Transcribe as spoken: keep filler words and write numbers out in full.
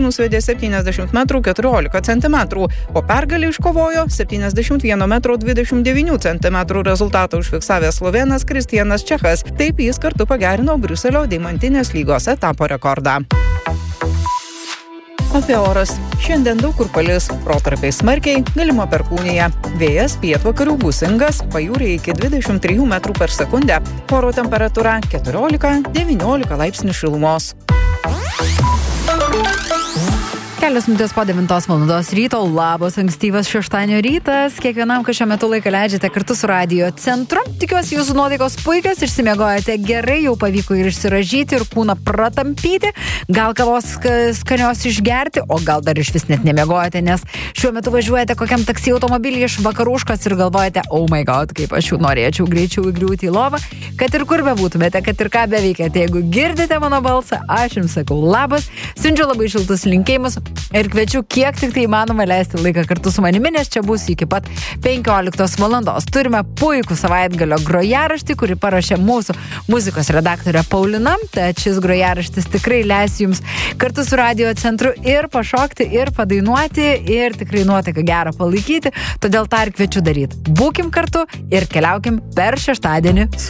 nusvedė septyniasdešimt metrų keturiolika centimetrų, o pergalę iškovojo septyniasdešimt vieno metro dvidešimt devynių centimetrų rezultatą užfiksavęs slovėnas Kristianas Čechas. Taip jis kartu pagerino Briuselio deimantinės lygos etapo rekordą. Apie oras. Šiandien daug kur palis, protarpiais smarkiai, galima perkūnija. Vėjas pietvakarių gūsingas, pajūryje iki dvidešimt trijų metrų per sekundę. Oro temperatūra keturiolika devyniolika laipsnių šilumos. Kelios minutės po devintos valandos ryto, labas ankstyvas šeštadienio rytas. Kiekvienam, kad šiuo metu laiką leidžiate kartu su radio centru. Tikiuosi, jūsų nuotaikos puikios, išsimiegojate gerai, jau pavyko ir išsiražyti, ir kūną pratampyti, gal kavos skanios išgerti, o gal dar iš vis net nemiegojate, nes šiuo metu važiuojate kokiam taksi automobilį iš Vakaruškos ir galvojate, oh my god, kaip aš jau norėčiau greičiau įgriūti į lovą, kad ir kur bebūtumėte, kad ir ką beveikėte. Jeigu girdite mano balsą, aš jums sakau labas, siunčiu labai šiltus linkėjimus. Ir kviečiu kiek tik tai įmanoma leisti laiką kartu su manimi, nes čia bus iki pat penkioliktos valandos. Turime puikų savaitgalio grojaraštį, kurį parašė mūsų muzikos redaktorė Paulina. Tad šis grojaraštis tikrai leis jums kartu su radio centru ir pašokti, ir padainuoti, ir tikrai nuotaiką gerą palaikyti. Todėl tą ir kviečiu daryti. Būkim kartu ir keliaukim per šeštadienį